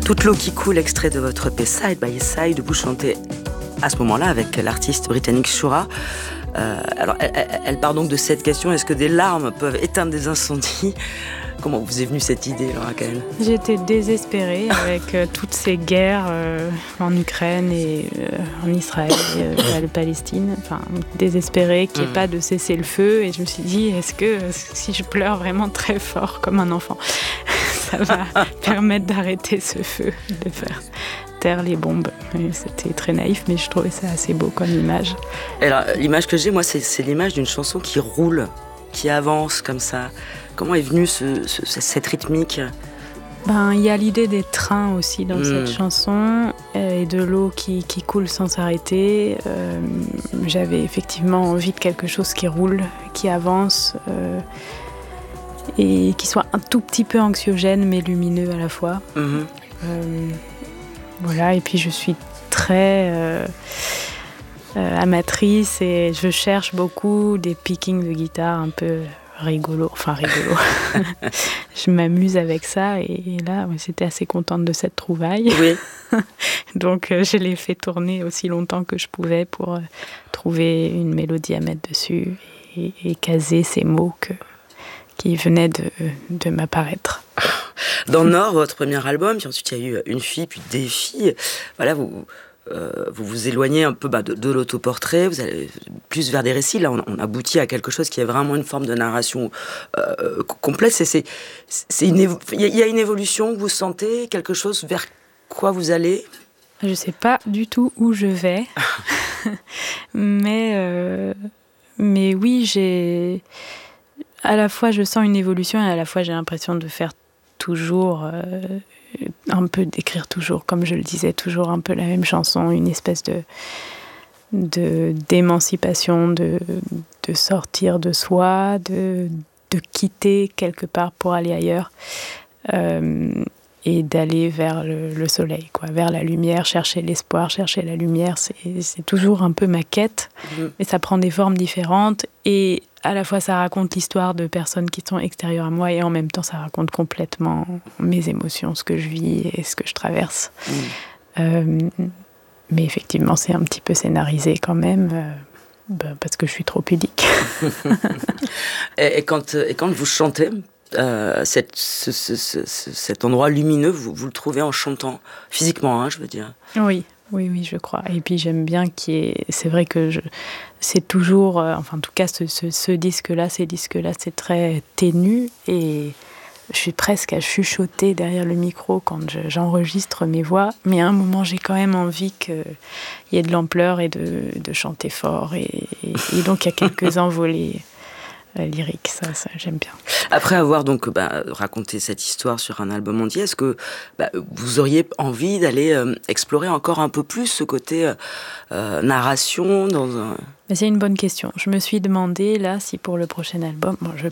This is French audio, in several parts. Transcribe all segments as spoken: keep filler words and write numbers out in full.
Toute l'eau qui coule, extrait de votre E P Side by Side, vous chantez à ce moment-là avec l'artiste britannique Shura. Euh, alors, elle, elle part donc de cette question, est-ce que des larmes peuvent éteindre des incendies ? Comment vous est venue cette idée, Laura Cahen ? J'étais désespérée avec euh, toutes ces guerres euh, en Ukraine et euh, en Israël et euh, en Palestine. Enfin, désespérée qu'il n'y ait mmh. pas de cessez-le-feu. Et je me suis dit, est-ce que euh, si je pleure vraiment très fort comme un enfant, ça va permettre d'arrêter ce feu, de faire taire les bombes. Et c'était très naïf, mais je trouvais ça assez beau comme image. Alors, l'image que j'ai, moi, c'est, c'est l'image d'une chanson qui roule, qui avance comme ça. Comment est venue ce, ce, cette rythmique ? Ben, il y a l'idée des trains aussi dans mmh. cette chanson et de l'eau qui, qui coule sans s'arrêter. Euh, j'avais effectivement envie de quelque chose qui roule, qui avance euh, et qui soit un tout petit peu anxiogène mais lumineux à la fois. Mmh. Euh, voilà, et puis je suis très euh, euh, amatrice et je cherche beaucoup des pickings de guitare un peu rigolo, enfin rigolo. Je m'amuse avec ça et là, j'étais assez contente de cette trouvaille. Oui. Donc, je l'ai fait tourner aussi longtemps que je pouvais pour trouver une mélodie à mettre dessus et, et caser ces mots que, qui venaient de, de m'apparaître. Dans Nord, votre premier album, puis ensuite il y a eu Une fille, puis Des filles. Voilà, vous... Euh, vous vous éloignez un peu bah, de, de l'autoportrait, vous allez plus vers des récits. Là, on, on aboutit à quelque chose qui est vraiment une forme de narration euh, complète. C'est, c'est, c'est une évo- il y a une évolution que vous sentez, quelque chose vers quoi vous allez ? Je ne sais pas du tout où je vais, mais, euh, mais oui, j'ai... à la fois je sens une évolution et à la fois j'ai l'impression de faire toujours... Euh, un peu d'écrire toujours, comme je le disais, toujours un peu la même chanson, une espèce de, de d'émancipation, de, de sortir de soi, de, de quitter quelque part pour aller ailleurs euh, et d'aller vers le, le soleil, quoi, vers la lumière, chercher l'espoir, chercher la lumière. C'est, c'est toujours un peu ma quête, mmh. mais ça prend des formes différentes et à la fois, ça raconte l'histoire de personnes qui sont extérieures à moi et en même temps, ça raconte complètement mes émotions, ce que je vis et ce que je traverse. Mmh. Euh, mais effectivement, c'est un petit peu scénarisé quand même, euh, bah, parce que je suis trop pudique. et, et, quand, et quand vous chantez, euh, cette, ce, ce, ce, cet endroit lumineux, vous, vous le trouvez en chantant, physiquement, hein, je veux dire. Oui. Oui, oui, je crois. Et puis j'aime bien qu'il y ait... C'est vrai que je... c'est toujours... Euh, enfin, en tout cas, ce, ce, ce disque-là, ces disques-là, c'est très ténu. Et je suis presque à chuchoter derrière le micro quand je, j'enregistre mes voix. Mais à un moment, j'ai quand même envie qu'il y ait de l'ampleur et de, de chanter fort. Et, et, et donc, il y a quelques envolées lyrique, ça, ça j'aime bien. Après avoir donc bah, raconté cette histoire sur un album entier, est-ce que bah, vous auriez envie d'aller euh, explorer encore un peu plus ce côté euh, narration dans un... Mais c'est une bonne question. Je me suis demandé là si pour le prochain album, bon, je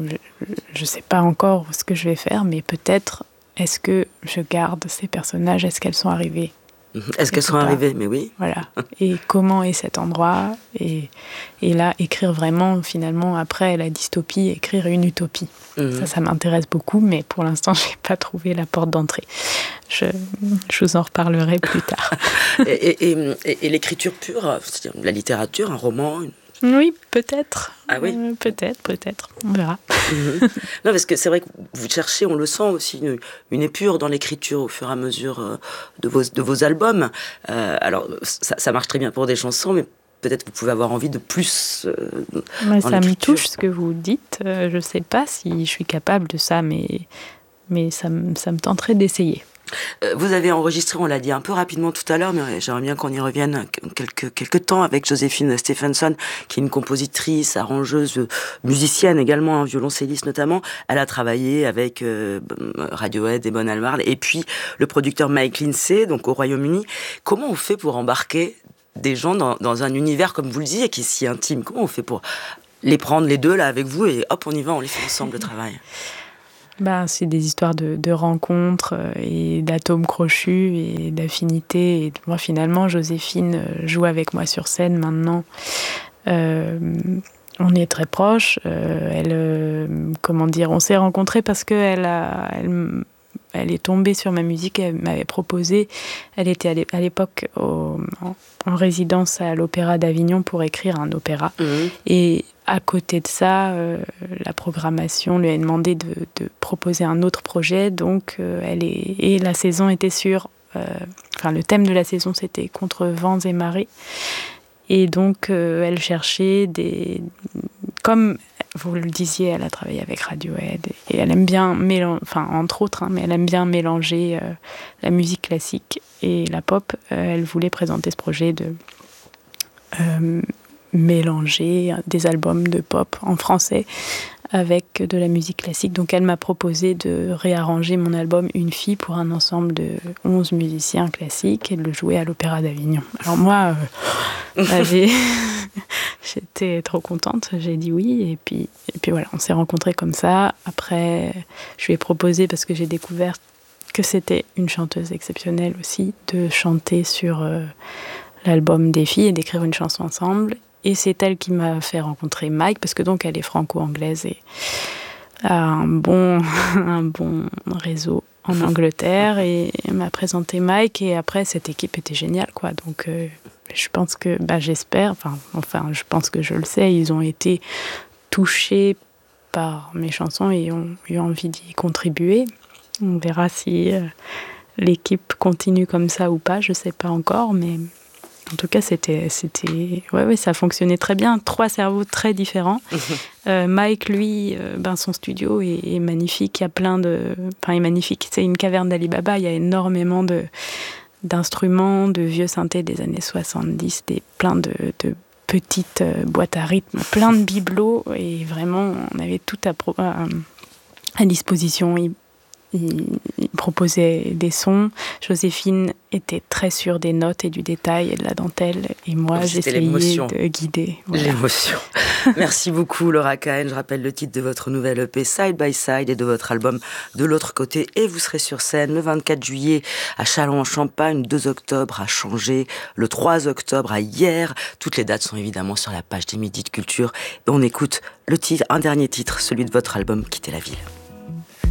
ne sais pas encore ce que je vais faire, mais peut-être est-ce que je garde ces personnages, est-ce qu'elles sont arrivées? Est-ce qu'elles sont arrivées? Mais oui. Voilà. Et comment est cet endroit? Et, et là, écrire vraiment, finalement, après la dystopie, écrire une utopie. Mmh. Ça, ça m'intéresse beaucoup, mais pour l'instant, je n'ai pas trouvé la porte d'entrée. Je, je vous en reparlerai plus tard. et, et, et, et l'écriture pure, c'est-à-dire la littérature, un roman une... Oui, peut-être. Ah oui euh, Peut-être, peut-être. On verra. Mmh. Non, parce que c'est vrai que vous cherchez, on le sent aussi, une, une épure dans l'écriture au fur et à mesure euh, de, vos, de vos albums. Euh, alors, ça, ça marche très bien pour des chansons, mais peut-être vous pouvez avoir envie de plus euh, mais ça me touche ce que vous dites. Euh, je ne sais pas si je suis capable de ça, mais, mais ça, me, ça me tenterait d'essayer. Vous avez enregistré, on l'a dit un peu rapidement tout à l'heure, mais j'aimerais bien qu'on y revienne quelques, quelques temps avec Joséphine Stephenson, qui est une compositrice, arrangeuse, musicienne également, un violoncelliste notamment. Elle a travaillé avec euh, Radiohead et Bon Almar, et puis le producteur Mike Lindsay, donc au Royaume-Uni. Comment on fait pour embarquer des gens dans, dans un univers, comme vous le disiez, qui est si intime? Comment on fait pour les prendre les deux là avec vous et hop, on y va, on les fait ensemble le travail? Ben, c'est des histoires de, de rencontres et d'atomes crochus et d'affinités. Et moi, finalement, Joséphine joue avec moi sur scène maintenant. Euh, on est très proches. Euh, elle, euh, comment dire, on s'est rencontrés parce qu'elle a, elle, elle est tombée sur ma musique, elle m'avait proposé. Elle était à l'époque au, en, en résidence à l'Opéra d'Avignon pour écrire un opéra. Mmh. Et à côté de ça, euh, la programmation lui a demandé de, de proposer un autre projet. Donc, euh, elle est, et la saison était sur... Euh, enfin, le thème de la saison, c'était contre vents et marées. Et donc, euh, elle cherchait des... Comme vous le disiez, elle a travaillé avec Radiohead. Et elle aime bien mélanger... Enfin, entre autres, hein, mais elle aime bien mélanger euh, la musique classique et la pop. Euh, elle voulait présenter ce projet de... Euh, mélanger des albums de pop en français avec de la musique classique. Donc elle m'a proposé de réarranger mon album Une fille pour un ensemble de onze musiciens classiques et de le jouer à l'Opéra d'Avignon. Alors moi, euh, bah, j'ai... j'étais trop contente, j'ai dit oui, et puis, et puis voilà, on s'est rencontrés comme ça. Après, je lui ai proposé, parce que j'ai découvert que c'était une chanteuse exceptionnelle aussi, de chanter sur euh, l'album des filles et d'écrire une chanson ensemble. Et c'est elle qui m'a fait rencontrer Mike, parce que donc elle est franco-anglaise et a un bon, un bon réseau en Angleterre. Et elle m'a présenté Mike, et après cette équipe était géniale, quoi. Donc euh, je pense que, bah, j'espère, enfin, enfin je pense que je le sais, ils ont été touchés par mes chansons et ont eu envie d'y contribuer. On verra si euh, l'équipe continue comme ça ou pas, je sais pas encore, mais... En tout cas, c'était, c'était, ouais, ouais, ça fonctionnait très bien. Trois cerveaux très différents. euh, Mike, lui, euh, ben, son studio est, est magnifique. Il y a plein de, enfin, il est magnifique. C'est une caverne d'Ali Baba. Il y a énormément de d'instruments, de vieux synthés des années soixante-dix, des plein de, de petites euh, boîtes à rythme, plein de bibelots, et vraiment, on avait tout à, pro- à, à disposition. Il, Il, il proposait des sons. Joséphine était très sûre des notes et du détail et de la dentelle. Et moi, j'essayais de guider. Voilà. L'émotion. Merci beaucoup, Laura Kahn. Je rappelle le titre de votre nouvelle E P, Side by Side, et de votre album De l'autre côté. Et vous serez sur scène le vingt-quatre juillet à Châlons-en-Champagne, le deux octobre à Changé, le trois octobre à Hyères. Toutes les dates sont évidemment sur la page des Midi de Culture. Et on écoute le titre, un dernier titre, celui de votre album, Quitter la ville.